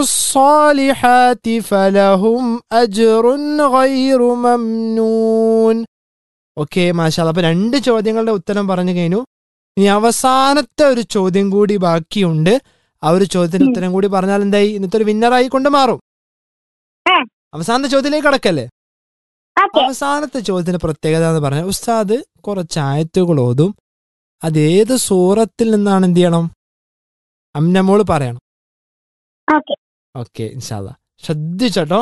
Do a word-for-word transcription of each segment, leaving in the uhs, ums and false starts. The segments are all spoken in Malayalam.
الصالحات فلهم أجر غير ممنون. ഓക്കെ മാഷാഅല്ലാ. അപ്പൊ രണ്ട് ചോദ്യങ്ങളുടെ ഉത്തരം പറഞ്ഞു കഴിഞ്ഞു. ഇനി അവസാനത്തെ ഒരു ചോദ്യം കൂടി ബാക്കിയുണ്ട്. ആ ഒരു ചോദ്യത്തിന് ഉത്തരം കൂടി പറഞ്ഞാൽ എന്തായി, ഇന്നത്തെ ഒരു വിന്നറായി കൊണ്ട് മാറും. അവസാനത്തെ ചോദ്യത്തിലേക്ക് കടക്കല്ലേ. അവസാനത്തെ ചോദ്യത്തിന്റെ പ്രത്യേകത എന്ന് പറഞ്ഞാൽ ഉസ്താദ് കുറച്ച് ആയത്തുകൾ ഓതും. അതേത് സൂറത്തിൽ നിന്നാണ് എന്ത് ചെയ്യണം, അമ്നമോള് പറയണം. ഓക്കെ ഇൻഷാ അല്ലാ, ശ്രദ്ധിച്ചോ.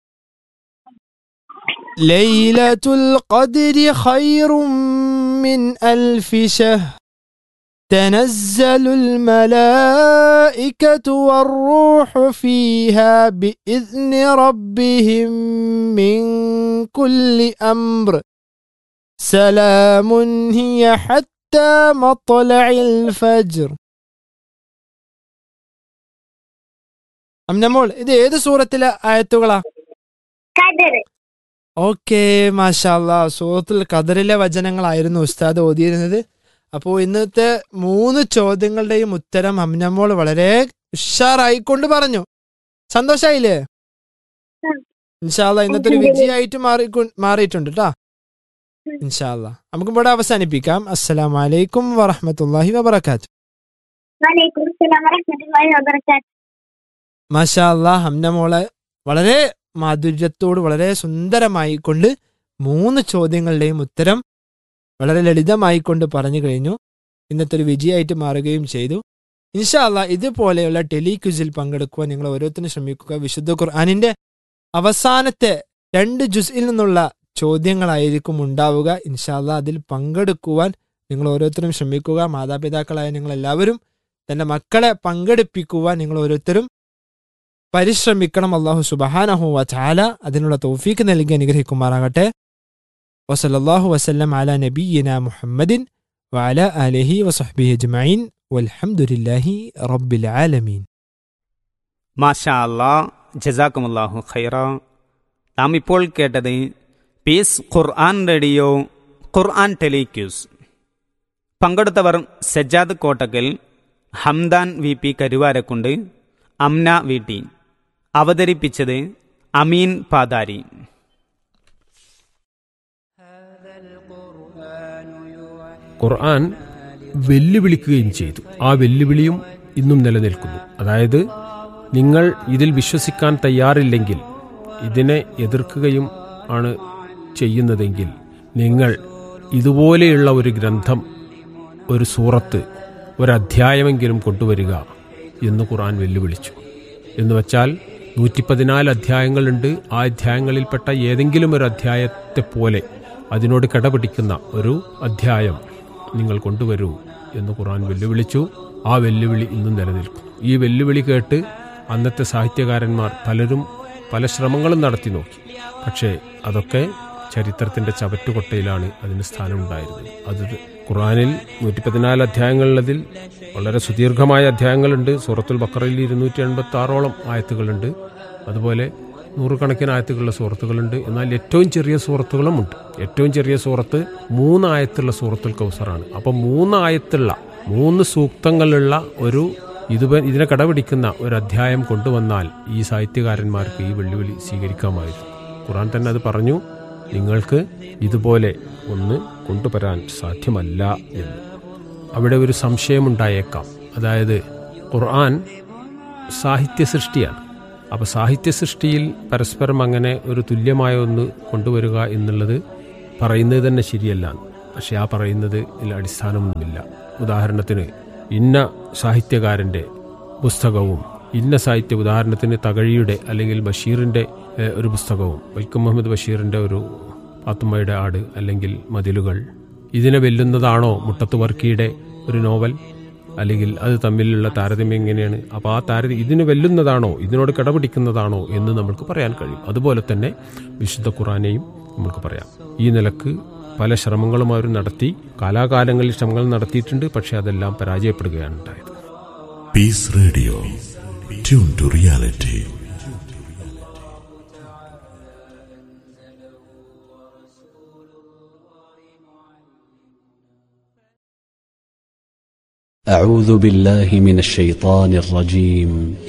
ലൈലത്തുൽ ഖദ്രി ഖൈറും മിൻ അൽഫി ശഹ്ർ തനസ്സലുൽ മലായികതു വറൂഹു ഫീഹാ ബിഇദ്നി റബ്ബിഹിം മിൻ കുല്ലി അംർ സലാമുൻ ഹിയ ഹത്താ മത്ലഇൽ ഫജ്ർ. അമ്നമോൾ, ഇത് ഏത് സൂറത്തിലെ ആയത്തുകളാ? ഓക്കെ മാഷാഅല്ലാ, സൂറത്തുൽ ഖദറിലെ വചനങ്ങളായിരുന്നു ഉസ്താദ് ഓതിയിരുന്നത്. അപ്പോൾ ഇന്നത്തെ മൂന്ന് ചോദ്യങ്ങളുടെയും ഉത്തരം അമ്നമോൾ വളരെ ഉഷാറായിക്കൊണ്ട് പറഞ്ഞു. സന്തോഷായില്ലേ? ഇൻഷാ അല്ലാ ഇന്നത്തെ ഒരു വിജയമായിട്ട് മാറി മാറിയിട്ടുണ്ട് കേട്ടോ. ഇൻഷാ അല്ലാ നമുക്ക് ഇവിടെ അവസാനിപ്പിക്കാം. അസ്സലാമു അലൈക്കും വറഹ്മത്തുള്ളാഹി വബറകാതുഹു. മാഷാ അല്ലാ, ഹംനമോളെ വളരെ മാധുര്യത്തോട് വളരെ സുന്ദരമായി കൊണ്ട് മൂന്ന് ചോദ്യങ്ങളുടെയും ഉത്തരം വളരെ ലളിതമായിക്കൊണ്ട് പറഞ്ഞു കഴിഞ്ഞു. ഇന്നത്തെ ഒരു വിജയമായിട്ട് മാറുകയും ചെയ്തു. ഇൻഷാ അല്ലാ ഇതുപോലെയുള്ള ടെലിക്വിസിൽ പങ്കെടുക്കുവാൻ നിങ്ങൾ ഓരോരുത്തരും ശ്രമിക്കുക. വിശുദ്ധ ഖുർആനിന്റെ അവസാനത്തെ രണ്ട് ജുസ്ഇൽ നിന്നുള്ള ചോദ്യങ്ങളായിരിക്കും ഉണ്ടാവുക. ഇൻഷാ അല്ലാ അതിൽ പങ്കെടുക്കുവാൻ നിങ്ങൾ ഓരോരുത്തരും ശ്രമിക്കുക. മാതാപിതാക്കളായ നിങ്ങളെല്ലാവരും തന്റെ മക്കളെ പങ്കെടുപ്പിക്കുവാൻ നിങ്ങൾ ഓരോരുത്തരും പരിശ്രമിക്കണം. അല്ലാഹു സുബ്ഹാനഹു വ തആല അതിനുള്ള തൗഫീഖ് നൽകി അനുഗ്രഹിക്കുമാറാകട്ടെ. വസല്ലല്ലാഹു വസല്ലം അലാ നബിയിനാ മുഹമ്മദിൻ വഅലാ ആലിഹി വസഹ്ബിഹി അജ്മഈൻ വൽഹംദുലില്ലാഹി റബ്ബിൽ ആലമീൻ. മാഷാ അല്ലാഹ്, ജസാക്കുമുല്ലാഹു ഖൈറ. നാം ഇപ്പോൾ കേട്ടത് പീസ് ഖുർആൻ റേഡിയോ ഖുർആൻ ടെലിക്യൂസ്. പങ്കെടുത്തവർ Sajjad Kottakkal, Hamdan V P Karuvarakundu, Amna V T. അവതരിപ്പിച്ചത് അമീൻ പാതാരി. ഖുർആൻ വെല്ലുവിളിക്കുകയും ചെയ്തു. ആ വെല്ലുവിളിയും ഇന്നും നിലനിൽക്കുന്നു. അതായത് നിങ്ങൾ ഇതിൽ വിശ്വസിക്കാൻ തയ്യാറില്ലെങ്കിൽ, ഇതിനെ എതിർക്കുകയും ആണ് ചെയ്യുന്നതെങ്കിൽ, നിങ്ങൾ ഇതുപോലെയുള്ള ഒരു ഗ്രന്ഥം, ഒരു സൂറത്ത്, ഒരധ്യായമെങ്കിലും കൊണ്ടുവരിക എന്ന് ഖുർആൻ വെല്ലുവിളിച്ചു. എന്ന് വച്ചാൽ നൂറ്റി പതിനാല് അധ്യായങ്ങളുണ്ട്. ആ അധ്യായങ്ങളിൽപ്പെട്ട ഏതെങ്കിലും ഒരു അധ്യായത്തെ പോലെ അതിനോട് കിടപിടിക്കുന്ന ഒരു അധ്യായം നിങ്ങൾ കൊണ്ടുവരൂ എന്ന് ഖുർആൻ വെല്ലുവിളിച്ചു. ആ വെല്ലുവിളി ഇന്നും നിലനിൽക്കുന്നു. ഈ വെല്ലുവിളി കേട്ട് അന്നത്തെ സാഹിത്യകാരന്മാർ പലരും പല ശ്രമങ്ങളും നടത്തി നോക്കി. പക്ഷേ അതൊക്കെ ചരിത്രത്തിന്റെ ചവറ്റുകൊട്ടയിലാണ് അതിന് സ്ഥാനമുണ്ടായിരുന്നത്. അത് ഖുർആനിൽ നൂറ്റി പതിനാല് അധ്യായങ്ങളുള്ളതിൽ വളരെ സുദീർഘമായ അധ്യായങ്ങളുണ്ട്. സൂറത്തുൽ ബഖറയിൽ ഇരുന്നൂറ്റി എൺപത്തി ആറോളം ആയത്തുകളുണ്ട്. അതുപോലെ നൂറുകണക്കിന് ആയത്തുകളുള്ള സൂറത്തുകളുണ്ട്. എന്നാൽ ഏറ്റവും ചെറിയ സൂറത്തുകളുമുണ്ട്. ഏറ്റവും ചെറിയ സൂറത്ത് മൂന്ന് ആയത്തുള്ള സൂറത്തുൽ കൗസറാണ്. അപ്പം മൂന്ന് ആയത്തുള്ള മൂന്ന് സൂക്തങ്ങളുള്ള ഒരു ഇത് ഇതിനെ കടപിടിക്കുന്ന ഒരു അധ്യായം കൊണ്ടുവന്നാൽ ഈ സാഹിത്യകാരന്മാർക്ക് ഈ വെല്ലുവിളി സ്വീകരിക്കാമായിരുന്നു. ഖുർആൻ തന്നെ അത് പറഞ്ഞു, നിങ്ങൾക്ക് ഇതുപോലെ ഒന്ന് കൊണ്ടുവരാൻ സാധ്യമല്ല എന്ന്. അവിടെ ഒരു സംശയമുണ്ടായേക്കാം. അതായത് ഖുർആൻ സാഹിത്യ സൃഷ്ടിയാണ്. അപ്പോൾ സാഹിത്യ സൃഷ്ടിയിൽ പരസ്പരം അങ്ങനെ ഒരു തുല്യമായ ഒന്ന് കൊണ്ടുവരിക എന്നുള്ളത് പറയുന്നത് തന്നെ ശരിയല്ല. പക്ഷെ ആ പറയുന്നത് ഇതിൽ അടിസ്ഥാനമൊന്നുമില്ല. ഉദാഹരണത്തിന് ഇന്ന സാഹിത്യകാരൻ്റെ പുസ്തകവും ഇന്ന സാഹിത്യ, ഉദാഹരണത്തിന് തകഴിയുടെ അല്ലെങ്കിൽ ബഷീറിൻ്റെ ഒരു പുസ്തകവും വൈക്കം മുഹമ്മദ് ബഷീറിൻ്റെ ഒരു പാത്തുമ്മയുടെ ആട് അല്ലെങ്കിൽ മതിലുകൾ, ഇതിനെ വെല്ലുന്നതാണോ മുട്ടത്ത് വർക്കിയുടെ ഒരു നോവൽ? അല്ലെങ്കിൽ അത് തമ്മിലുള്ള താരതമ്യം എങ്ങനെയാണ്? അപ്പോൾ ആ താരതമ്യം ഇതിന് വെല്ലുന്നതാണോ, ഇതിനോട് കിടപിടിക്കുന്നതാണോ എന്ന് നമുക്ക് പറയാൻ കഴിയും. അതുപോലെ തന്നെ വിശുദ്ധ ഖുർആനെയും നമുക്ക് പറയാം. ഈ നിലക്ക് പല ശ്രമങ്ങളും അവർ നടത്തി, കാലാകാലങ്ങളിൽ ശ്രമങ്ങൾ നടത്തിയിട്ടുണ്ട്. പക്ഷെ അതെല്ലാം പരാജയപ്പെടുകയാണ് ഉണ്ടായത്. Piece radio, tune to reality. أعوذ بالله من الشيطان الرجيم.